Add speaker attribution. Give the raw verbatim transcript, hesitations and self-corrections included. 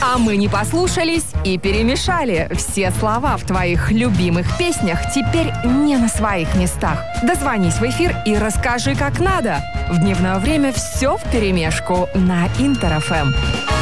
Speaker 1: А мы не послушались и перемешали. Все слова в твоих любимых песнях теперь не на своих местах. Дозвонись в эфир и расскажи, как надо. В дневное время все вперемешку на Интер эф эм.